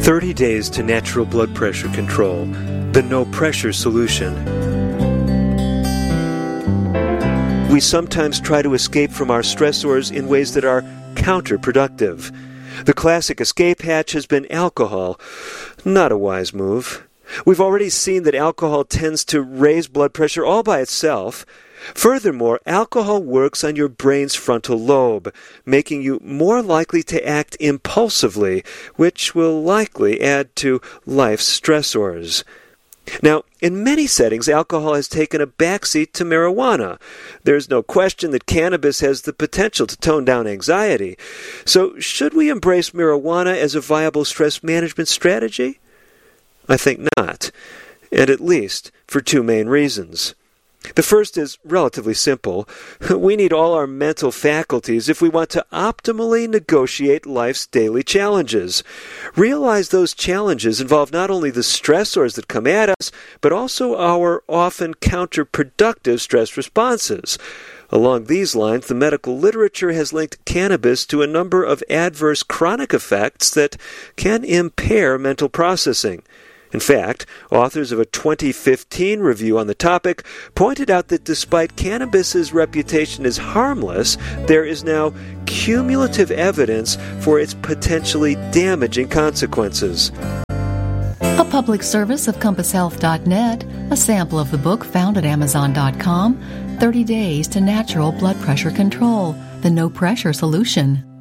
30 Days to Natural Blood Pressure Control, the No Pressure Solution. We sometimes try to escape from our stressors in ways that are counterproductive. The classic escape hatch has been alcohol. Not a wise move. We've already seen that alcohol tends to raise blood pressure all by itself. Furthermore, alcohol works on your brain's frontal lobe, making you more likely to act impulsively, which will likely add to life's stressors. Now, in many settings, alcohol has taken a backseat to marijuana. There's no question that cannabis has the potential to tone down anxiety. So, should we embrace marijuana as a viable stress management strategy? I think not, and at least for two main reasons. The first is relatively simple. We need all our mental faculties if we want to optimally negotiate life's daily challenges. Realize those challenges involve not only the stressors that come at us, but also our often counterproductive stress responses. Along these lines, the medical literature has linked cannabis to a number of adverse chronic effects that can impair mental processing. In fact, authors of a 2015 review on the topic pointed out that despite cannabis's reputation as harmless, there is now cumulative evidence for its potentially damaging consequences. A public service of CompassHealth.net, a sample of the book found at Amazon.com, 30 Days to Natural Blood Pressure Control, the No Pressure Solution.